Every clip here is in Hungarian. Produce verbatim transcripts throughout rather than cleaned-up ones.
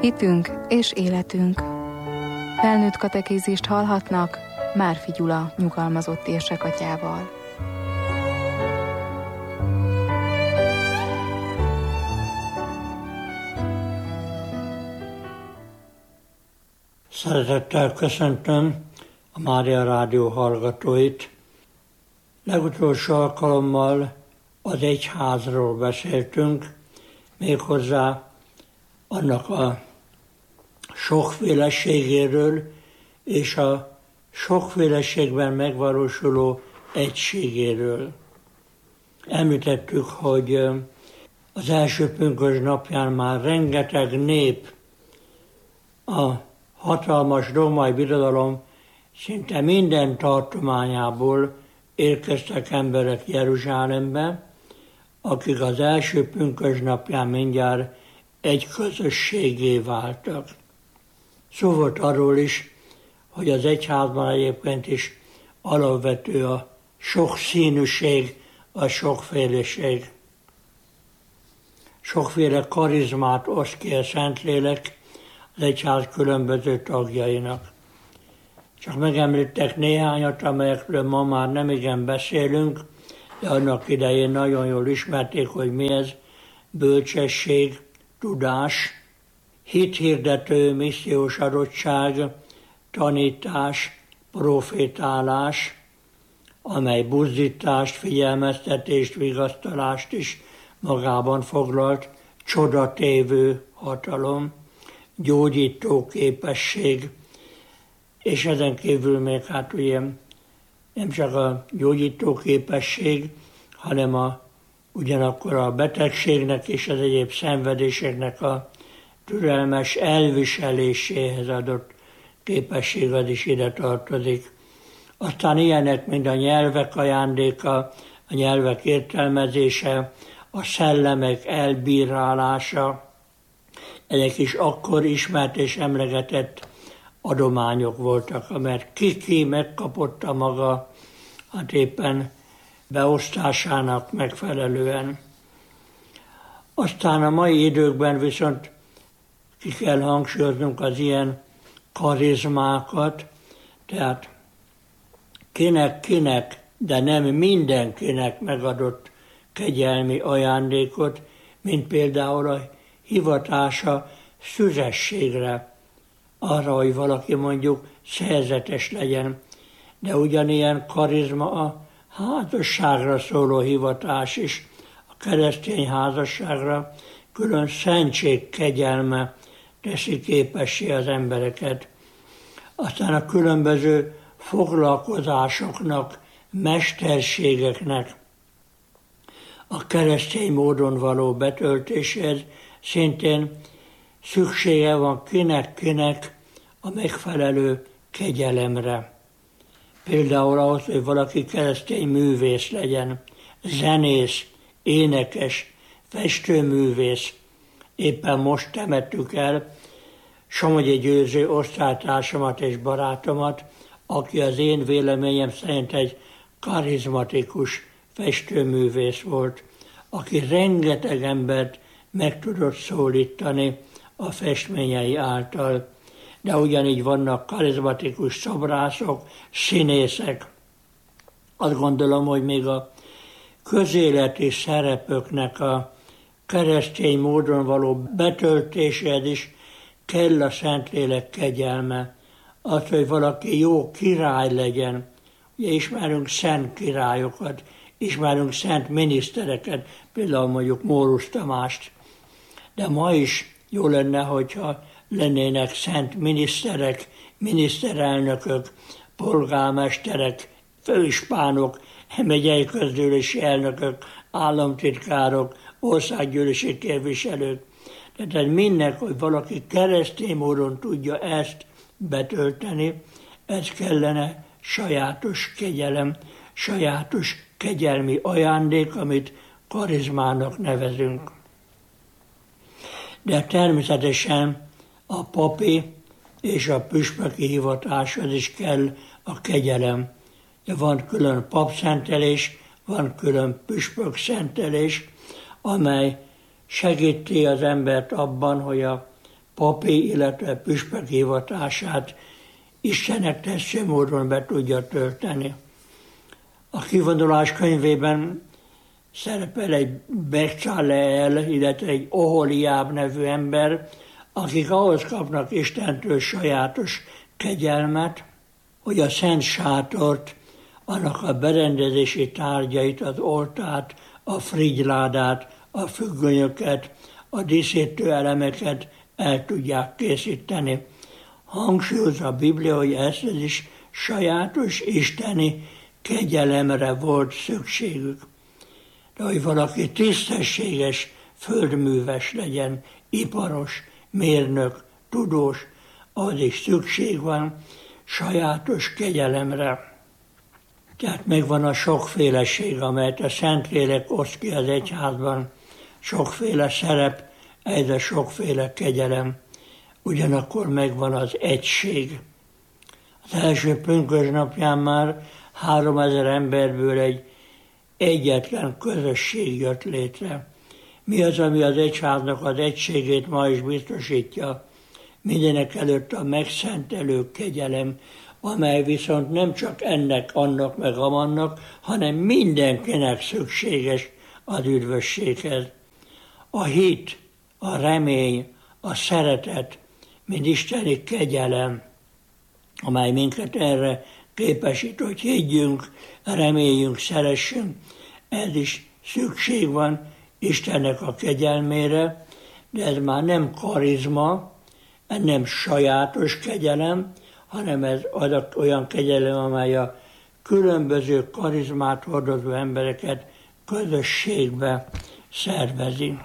Hitünk és életünk. Felnőtt katekézist hallhatnak Márfi Gyula nyugalmazott érsekatyával. Szeretettel köszöntöm a Mária Rádió hallgatóit. Legutolsó alkalommal az egyházról beszéltünk, méghozzá annak a sokféleségéről és a sokféleségben megvalósuló egységéről. Említettük, hogy az első pünkösd napján már rengeteg nép, a hatalmas római birodalom szinte minden tartományából érkeztek emberek Jeruzsálembe, akik az első pünkösd napján mindjárt egy közösségé váltak. Szó volt arról is, hogy az egyházban egyébként is alapvető a sokszínűség, a sokféleség. Sokféle karizmát oszt ki a Szentlélek az egyház különböző tagjainak. Csak megemlítek néhányat, amelyekről ma már nem igen beszélünk, de annak idején nagyon jól ismerték, hogy mi ez: bölcsesség, tudás, hithirdető, missziós adottság, tanítás, profétálás, amely buzdítást, figyelmeztetést, vigasztalást is magában foglalt, csodatévő hatalom, gyógyító képesség, és ezen kívül még hát ugye nem csak a gyógyító képesség, hanem a, ugyanakkor a betegségnek és az egyéb szenvedéseknek a türelmes elviseléséhez adott képesség az is ide tartozik. Aztán ilyenek, mint a nyelvek ajándéka, a nyelvek értelmezése, a szellemek elbírálása, ezek is akkor ismert és emlegetett adományok voltak, mert ki-ki megkapotta maga, hát éppen beosztásának megfelelően. Aztán a mai időkben viszont ki kell hangsúlyoznunk az ilyen karizmákat, tehát kinek-kinek, de nem mindenkinek megadott kegyelmi ajándékot, mint például a hivatása szüzességre, arra, hogy valaki mondjuk szerzetes legyen, de ugyanilyen karizma a házasságra szóló hivatás is, a keresztény házasságra külön szentség kegyelme teszi képessé az embereket. Aztán a különböző foglalkozásoknak, mesterségeknek a keresztény módon való betöltéséhez szintén szüksége van kinek-kinek a megfelelő kegyelemre. Például ahhoz, hogy valaki keresztény művész legyen, zenész, énekes, festőművész. Éppen most temettük el Somogyi Győző osztálytársamat és barátomat, aki az én véleményem szerint egy karizmatikus festőművész volt, aki rengeteg embert meg tudott szólítani a festményei által. De ugyanígy vannak karizmatikus szobrászok, színészek. Azt gondolom, hogy még a közéleti szerepöknek a keresztény módon való betöltéséhez is kell a Szentlélek kegyelme. Az, hogy valaki jó király legyen. Ugye ismerünk szent királyokat, ismerünk szent minisztereket, például mondjuk Mórusz Tamást. De ma is jó lenne, hogyha lennének szent miniszterek, miniszterelnökök, polgármesterek, főispánok, megyei közgyűlési elnökök, államtitkárok, országgyűlési képviselők. Tehát mindnek, hogy valaki keresztény módon tudja ezt betölteni, ez kellene sajátos kegyelem, sajátos kegyelmi ajándék, amit karizmának nevezünk. De természetesen a papi és a püspöki hivatáshoz is kell a kegyelem. De van külön papszentelés, van külön püspökszentelés, amely segíti az embert abban, hogy a papi, illetve püspök hivatását Istennek tetsző módon be tudja tölteni. A kivonulás könyvében szerepel egy Becsaleel, illetve egy Oholiáb nevű ember, akik ahhoz kapnak Istentől sajátos kegyelmet, hogy a szent sátort, annak a berendezési tárgyait, az oltárt, a frigyládát, a függönyöket, a díszítő elemeket el tudják készíteni. Hangsúlyozza a Biblia, hogy ez is sajátos isteni kegyelemre volt szükségük. De hogy valaki tisztességes földműves legyen, iparos, mérnök, tudós, az is szükség van sajátos kegyelemre. Tehát megvan a sokféleség, amelyet a Szentlélek oszt ki az egyházban, sokféle szerep, ez a sokféle kegyelem. Ugyanakkor megvan az egység. Az első pünkösdnapján már háromezer emberből egy egyetlen közösség jött létre. Mi az, ami az egyháznak az egységét ma is biztosítja? Mindenek előtt a megszentelő kegyelem, amely viszont nem csak ennek, annak meg amannak, hanem mindenkinek szükséges az üdvösséghez. A hit, a remény, a szeretet, mint isteni kegyelem, amely minket erre képesít, hogy higgyünk, reméljünk, szeressünk. Ez is szükség van Istennek a kegyelmére, de ez már nem karizma, ez nem sajátos kegyelem, hanem ez adott olyan kegyelem, amely a különböző karizmát hordozó embereket közösségbe szervezi.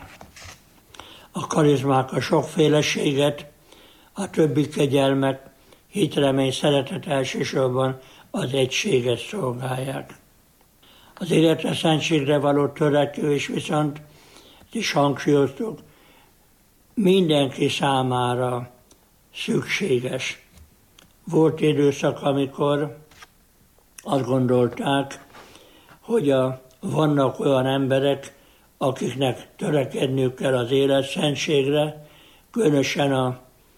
A karizmák a sokféleséget, a többi kegyelmek, hit, remény, szeretet elsősorban az egységet szolgálják. Az életre szentségre való törekvés viszont, is hangsúlyoztuk, mindenki számára szükséges. Volt időszak, amikor azt gondolták, hogy a, vannak olyan emberek, akiknek törekedniük kell az életszentségre, különösen a,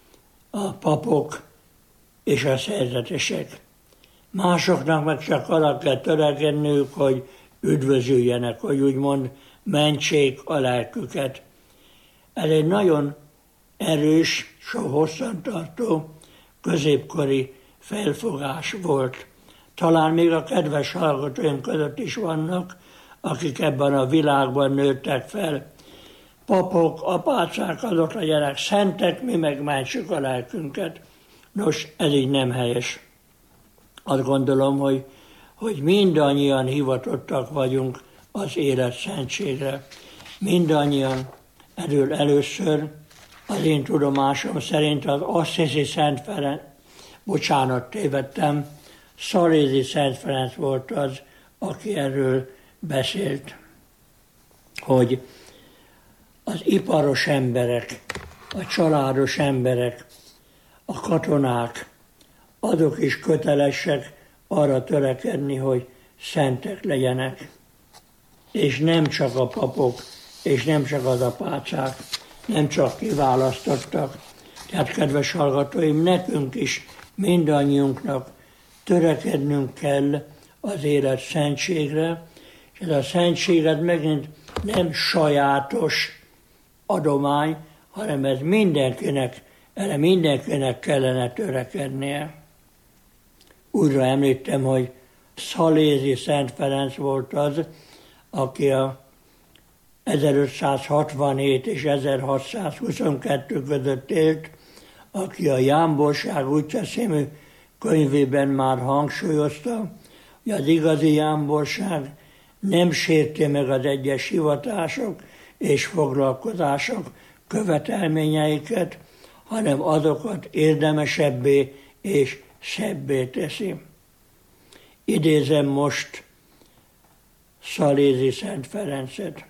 a papok és a szerzetesek. Másoknak meg csak arra kell törekedniük, hogy üdvözüljenek, hogy úgymond mentsék a lelküket. Ez egy nagyon erős, so hosszantartó, középkori felfogás volt. Talán még a kedves hallgatóim között is vannak, akik ebben a világban nőttek fel. Papok, apácák, azok legyenek szentek, mi meg mentsük a lelkünket. Nos, ez így nem helyes. Azt gondolom, hogy, hogy mindannyian hivatottak vagyunk az élet szentségre. Mindannyian erről először, az én tudomásom szerint az Assisi Szent Ferenc, bocsánat, tévedtem, Szalézi Szent Ferenc volt az, aki erről beszélt, hogy az iparos emberek, a családos emberek, a katonák, azok is kötelesek arra törekedni, hogy szentek legyenek. És nem csak a papok, és nem csak az apácák, nem csak kiválasztottak. Tehát, kedves hallgatóim, nekünk is, mindannyiunknak törekednünk kell az élet szentségre, és ez a szentség ez megint nem sajátos adomány, hanem ez mindenkinek, erre mindenkinek kellene törekednie. Újra említem, hogy Szalézi Szent Ferenc volt az, aki a ezerötszázhatvanhét és ezerhatszázhuszonkettő között élt, aki a Jámborság útja című könyvében már hangsúlyozta, hogy az igazi jámborság nem sérti meg az egyes hivatások és foglalkozások követelményeiket, hanem azokat érdemesebbé és szebbé teszi. Idézem most Szalézi Szent Ferencet.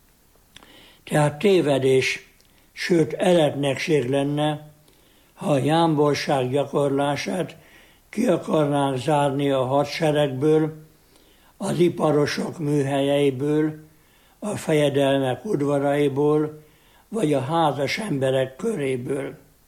Tehát tévedés, sőt eretnekség lenne, ha a jámborság gyakorlását ki akarnánk zárni a hadseregből, az iparosok műhelyeiből, a fejedelmek udvaraiból, vagy a házas emberek köréből.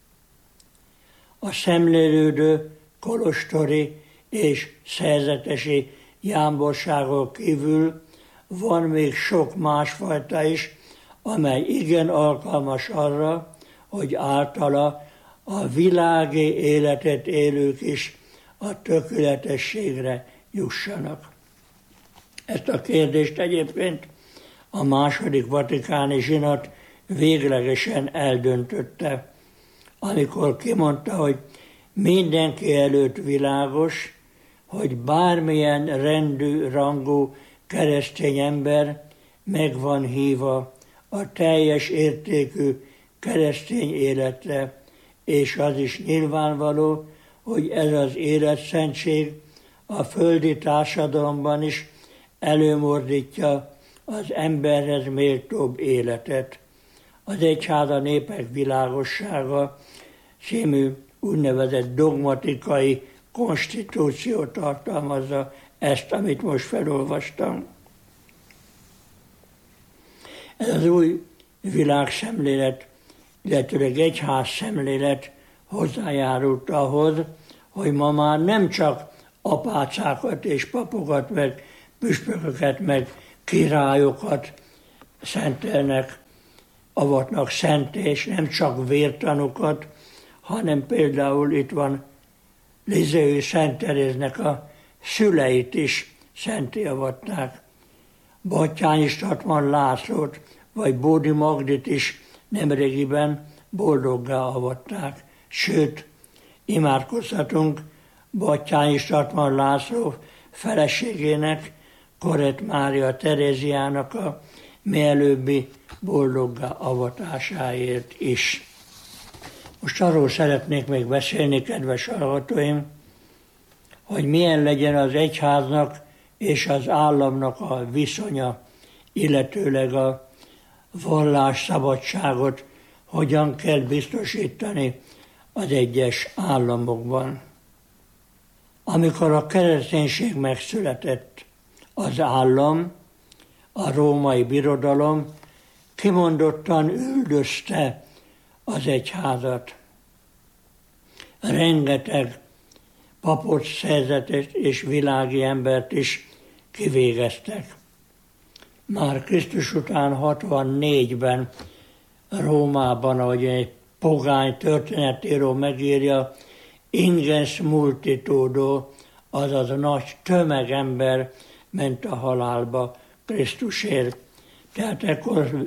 a szemlélődő, kolostori és szerzetesi jámborságon kívül van még sok másfajta is, amely igen alkalmas arra, hogy általa a világi életet élők is a tökéletességre jussanak. Ezt a kérdést egyébként a második vatikáni zsinat véglegesen eldöntötte, amikor kimondta, hogy mindenki előtt világos, hogy bármilyen rendű, rangú keresztény ember meg van hívva a teljes értékű keresztény életre, és az is nyilvánvaló, hogy ez az életszentség a földi társadalomban is előmozdítja az emberhez méltóbb életet. Az Egyház a népek világossága című úgynevezett dogmatikai konstitúció tartalmazza ezt, amit most felolvastam. Ez az új világszemlélet, illetőleg egyház szemlélet hozzájárult ahhoz, hogy ma már nem csak apácákat és papokat, meg püspököket, meg királyokat szentelnek, avatnak szent, és nem csak vértanukat, hanem például itt van Lizéui Szent Teréznek a szüleit is szenté avatták. Batthyány Statman Lászlót vagy Bódi Magdit is nemrégiben boldoggá avatták. Sőt, imádkozhatunk Batthyány Statman László feleségének, Korett Mária Teréziának a mielőbbi boldoggá avatásáért is. Most arról szeretnék még beszélni, kedves hallgatóim, hogy milyen legyen az egyháznak és az államnak a viszonya, illetőleg a vallásszabadságot hogyan kell biztosítani az egyes államokban. Amikor a kereszténység megszületett, az állam, a római birodalom kimondottan üldözte az egyházat. Rengeteg papot, szerzetest és világi embert is kivégeztek. Már Krisztus után hatvannégyben Rómában, ahogy egy pogány történetíró megírja, ingens multitudo, azaz nagy tömegember ment a halálba Krisztusért. Tehát ekkor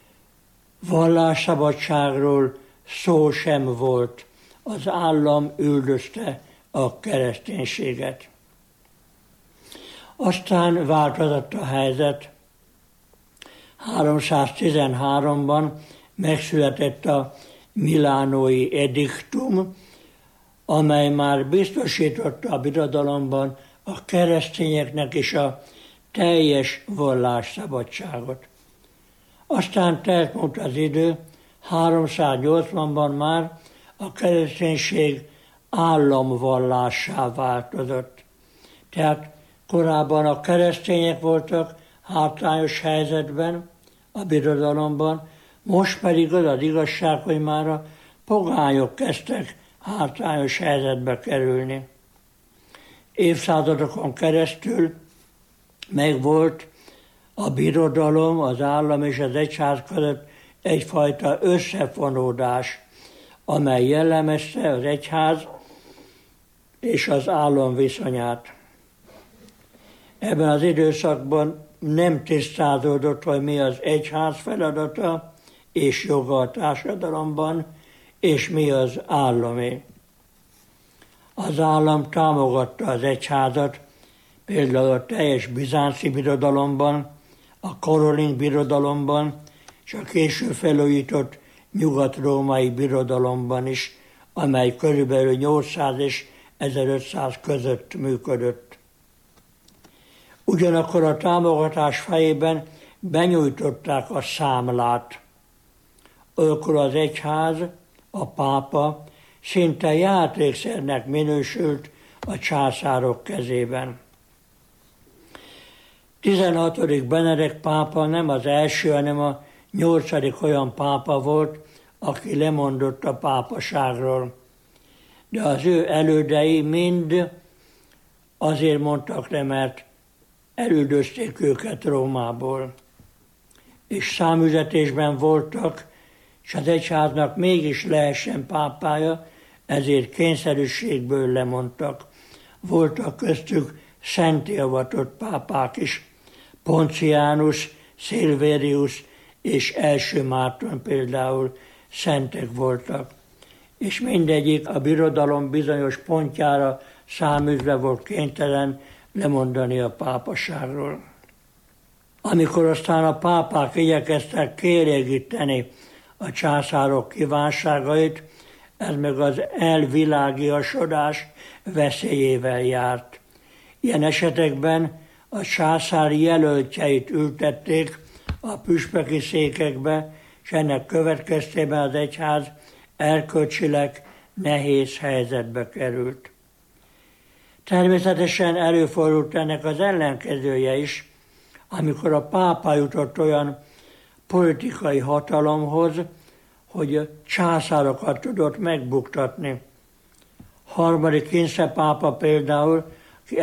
vallásszabadságról szó sem volt. Az állam üldözte a kereszténységet. Aztán változott a helyzet. háromszáztizenháromban megszületett a milánói ediktum, amely már biztosította a birodalomban a keresztényeknek is a teljes vallásszabadságot. Aztán telt múlt az idő, háromszáznyolcvanban már a kereszténység államvallássá változott. Tehát korábban a keresztények voltak hátrányos helyzetben a birodalomban, most pedig az az igazság, hogy már a pogányok kezdtek hátrányos helyzetbe kerülni. Évszázadokon keresztül megvolt a birodalom, az állam és az egyház között egyfajta összefonódás, amely jellemezte az egyház és az állam viszonyát. Ebben az időszakban nem tisztázódott, hogy mi az egyház feladata és joga a társadalomban, és mi az állami. Az állam támogatta az egyházat, például a teljes bizánci birodalomban, a karolin birodalomban, és a később felújított nyugat-római birodalomban is, amely körülbelül nyolcszáz és ezerötszáz között működött. Ugyanakkor a támogatás fejében benyújtották a számlát. Olykor az egyház, a pápa szinte játékszernek minősült a császárok kezében. tizenhatodik Benedek pápa nem az első, hanem a nyolcadik olyan pápa volt, aki lemondott a pápaságról. de az ő elődei mind azért mondtak le, mert elüldözték őket Rómából. És számüzetésben voltak, és az egyháznak mégis lehessen pápája, ezért kényszerűségből lemondtak. Voltak köztük szenté avatott pápák is, Poncianus, Silverius és első Márton például szentek voltak. És mindegyik a birodalom bizonyos pontjára száműzve volt kénytelen lemondani a pápaságról. Amikor aztán a pápák igyekeztek kielégíteni a császárok kívánságait, ez meg az elvilágiasodás veszélyével járt. Ilyen esetekben a császár jelöltjeit ültették a püspöki székekbe, és ennek következtében az egyház erkölcsileg nehéz helyzetbe került. Természetesen előfordult ennek az ellenkezője is, amikor a pápa jutott olyan politikai hatalomhoz, hogy császárokat tudott megbuktatni. Harmadik Ince pápa például, aki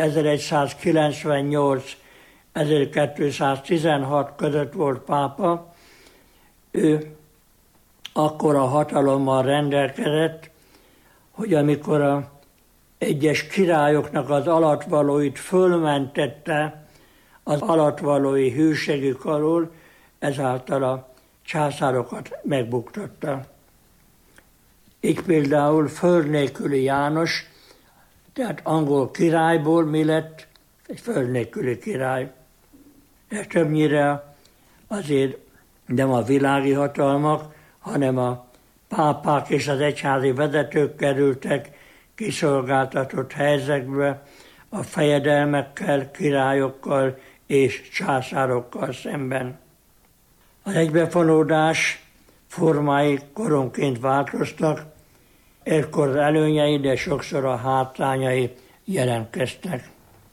ezeregyszázkilencvennyolc-ezerkétszáztizenhat között volt pápa, ő akkora hatalommal rendelkezett, hogy amikor a egyes királyoknak az alattvalóit fölmentette az alattvalói hűségük alól, ezáltal a császárokat megbuktatta. Így például föld nélküli János, tehát angol királyból mi lett? Egy föld nélküli király. De többnyire azért nem a világi hatalmak, hanem a pápák és az egyházi vezetők kerültek kiszolgáltatott helyzetbe a fejedelmekkel, királyokkal és császárokkal szemben. Az egybefonódás formái koronként változtak, ekkor az előnyei, de sokszor a hátrányai jelentkeztek.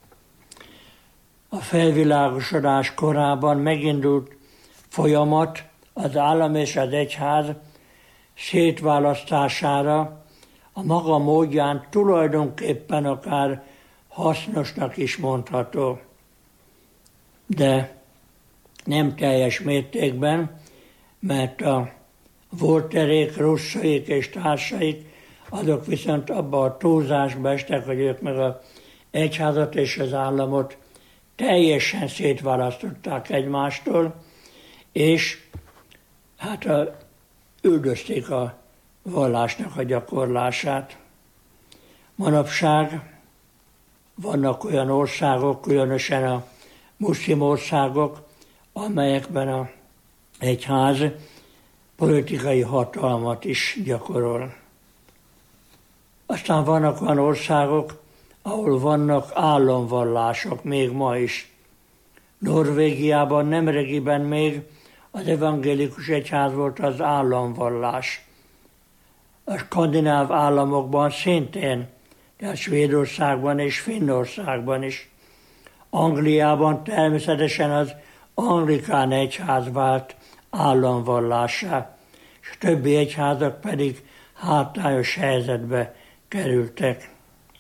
A felvilágosodás korában megindult folyamat az állam és az egyház szétválasztására, a maga módján tulajdonképpen akár hasznosnak is mondható, de nem teljes mértékben, mert a Voltairék, Rousseauék és társaik, azok viszont abba a túlzásba estek, hogy ők meg az egyházat és az államot teljesen szétválasztották egymástól, és hát a, üldözték a vallásnak a gyakorlását. Manapság vannak olyan országok, különösen a muszlim országok, amelyekben az egyház politikai hatalmat is gyakorol. Aztán vannak olyan országok, ahol vannak államvallások még ma is. Norvégiában nemrégiben még az evangélikus egyház volt az államvallás. A skandináv államokban szintén, tehát Svédországban és Finnországban is. Angliában természetesen az anglikán egyház vált államvallássá, és a többi egyházak pedig hátrányos helyzetbe kerültek.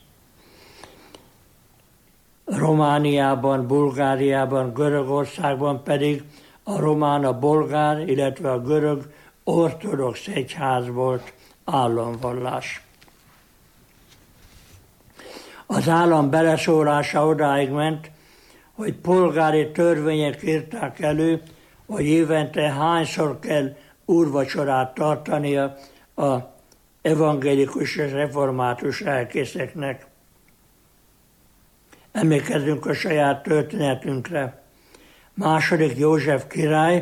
Romániában, Bulgáriában, Görögországban pedig a román, a bolgár, illetve a görög ortodox egyház volt államvallás. Az állam beleszólása odáig ment, hogy polgári törvények írták elő, hogy évente hányszor kell úrvacsorát tartania az evangélikus és református lelkészeknek. Emlékezzünk a saját történetünkre. Második József király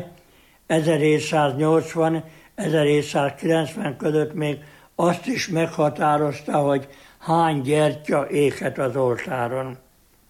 ezerhétszáznyolcvan-ezerhétszázkilencven között még azt is meghatározta, hogy hány gyertya éghet az oltáron.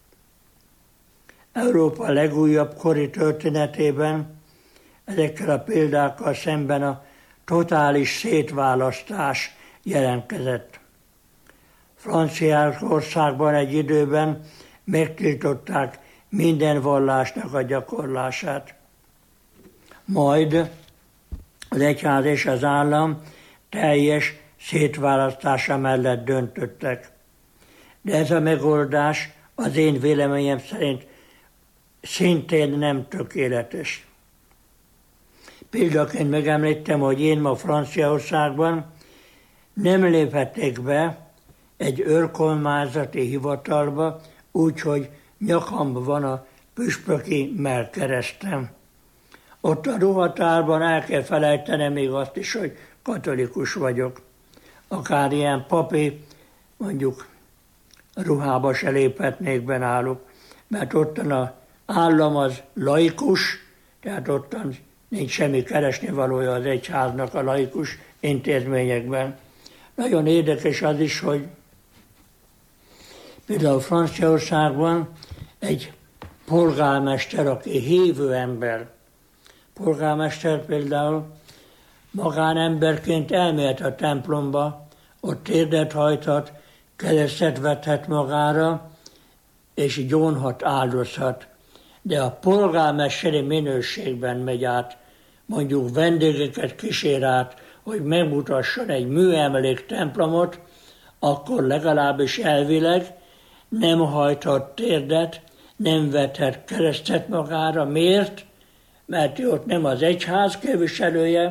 Európa legújabb kori történetében ezekkel a példákkal szemben a totális szétválasztás jelentkezett. Franciaországban egy időben megtiltották minden vallásnak a gyakorlását. Majd az egyház és az állam teljes szétválasztása mellett döntöttek. De ez a megoldás az én véleményem szerint szintén nem tökéletes. Példaként megemlítem, hogy én ma Franciaországban nem léphetnék be egy őrkormányzati hivatalba, úgyhogy nyakamban van a püspöki mellkeresztem. Ott a ruhatárban el kell felejtenem még azt is, hogy katolikus vagyok. Akár ilyen papi, mondjuk ruhába se léphetnék be náluk, mert ottan az állam az laikus, tehát ottan nincs semmi keresnivalója az egyháznak a laikus intézményekben. Nagyon érdekes az is, hogy például Franciaországban egy polgármester, aki hívő ember, polgármester például magánemberként elmehet a templomba, ott térdet hajthat, keresztet vethet magára, és gyónhat, áldozhat. De a polgármesteri minőségben megy át, mondjuk vendégeket kísér át, hogy megmutasson egy műemlék templomot, akkor legalábbis elvileg nem hajthat térdet, nem vethet keresztet magára. Miért? Mert ő ott nem az egyház képviselője,